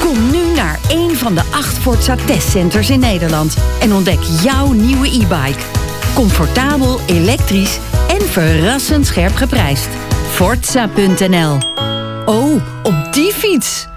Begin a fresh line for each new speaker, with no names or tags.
Kom nu naar een van de 8 Forza testcenters in Nederland en ontdek jouw nieuwe e-bike. Comfortabel, elektrisch en verrassend scherp geprijsd. Forza.nl. Oh, op die fiets!